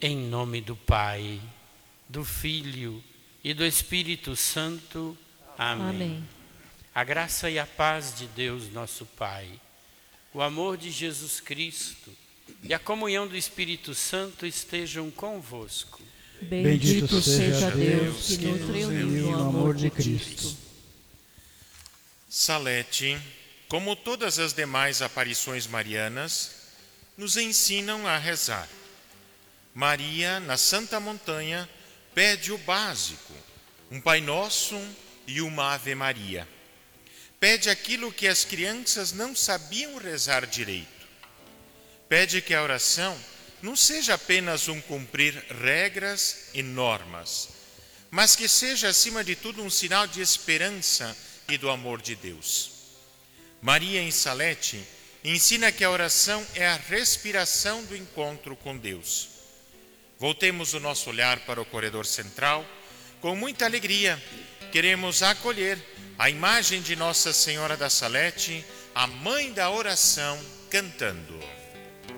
Em nome do Pai, do Filho e do Espírito Santo. Amém. Amém. A graça e a paz de Deus, nosso Pai, o amor de Jesus Cristo e a comunhão do Espírito Santo estejam convosco. Bendito seja Deus que nos reuniu no amor de Cristo. Salete, como todas as demais aparições marianas, nos ensinam a rezar. Maria, na Santa Montanha, pede o básico, um Pai Nosso e uma Ave Maria. Pede aquilo que as crianças não sabiam rezar direito. Pede que a oração não seja apenas um cumprir regras e normas, mas que seja, acima de tudo, um sinal de esperança e do amor de Deus. Maria, em Salete, ensina que a oração é a respiração do encontro com Deus. Voltemos o nosso olhar para o corredor central. Com muita alegria, queremos acolher a imagem de Nossa Senhora da Salete, a Mãe da Oração, cantando.